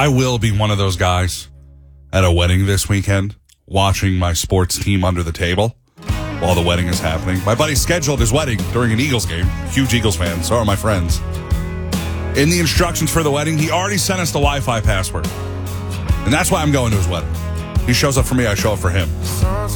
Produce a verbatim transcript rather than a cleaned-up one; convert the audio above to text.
I will be one of those guys at a wedding this weekend, watching my sports team under the table while the wedding is happening. My buddy scheduled his wedding during an Eagles game. Huge Eagles fan. So are my friends. In the instructions for the wedding, he already sent us the Wi-Fi password. And that's why I'm going to his wedding. He shows up for me, I show up for him.